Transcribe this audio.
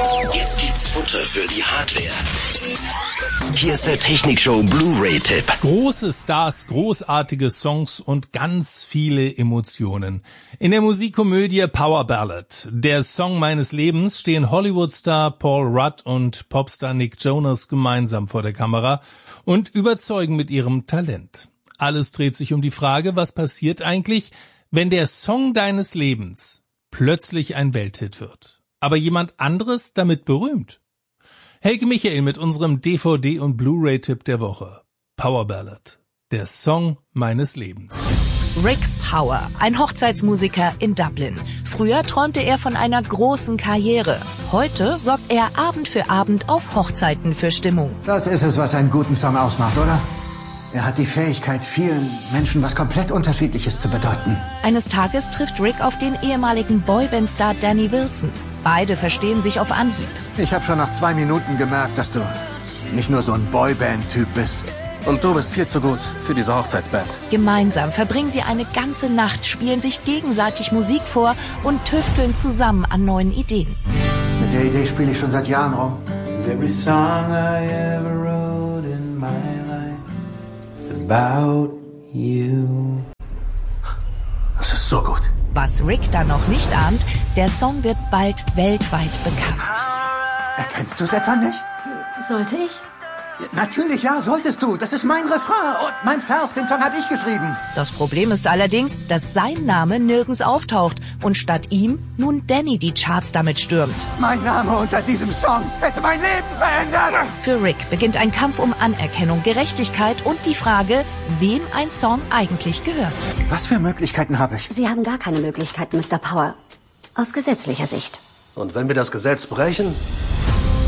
Jetzt gibt's Futter für die Hardware. Hier ist der Technikshow Blu-ray-Tipp. Große Stars, großartige Songs und ganz viele Emotionen. In der Musikkomödie Power Ballad, der Song meines Lebens, stehen Hollywood-Star Paul Rudd und Popstar Nick Jonas gemeinsam vor der Kamera und überzeugen mit ihrem Talent. Alles dreht sich um die Frage, was passiert eigentlich, wenn der Song deines Lebens plötzlich ein Welthit wird, aber jemand anderes damit berühmt. Helge Michael mit unserem DVD- und Blu-ray-Tipp der Woche. Power Ballad, der Song meines Lebens. Rick Power, ein Hochzeitsmusiker in Dublin. Früher träumte er von einer großen Karriere. Heute sorgt er Abend für Abend auf Hochzeiten für Stimmung. Das ist es, was einen guten Song ausmacht, oder? Er hat die Fähigkeit, vielen Menschen was komplett Unterschiedliches zu bedeuten. Eines Tages trifft Rick auf den ehemaligen Boyband-Star Danny Wilson. Beide verstehen sich auf Anhieb. Ich habe schon nach 2 Minuten gemerkt, dass du nicht nur so ein Boyband-Typ bist. Und du bist viel zu gut für diese Hochzeitsband. Gemeinsam verbringen sie eine ganze Nacht, spielen sich gegenseitig Musik vor und tüfteln zusammen an neuen Ideen. Mit der Idee spiele ich schon seit Jahren rum. Every song I ever wrote in my life is about you. Das ist so gut. Was Rick da noch nicht ahnt, der Song wird bald weltweit bekannt. Erkennst du es etwa nicht? Sollte ich? Natürlich, ja, solltest du. Das ist mein Refrain und mein Vers, den Song habe ich geschrieben. Das Problem ist allerdings, dass sein Name nirgends auftaucht und statt ihm nun Danny die Charts damit stürmt. Mein Name unter diesem Song hätte mein Leben verändert. Für Rick beginnt ein Kampf um Anerkennung, Gerechtigkeit und die Frage, wem ein Song eigentlich gehört. Was für Möglichkeiten habe ich? Sie haben gar keine Möglichkeiten, Mr. Power. Aus gesetzlicher Sicht. Und wenn wir das Gesetz brechen,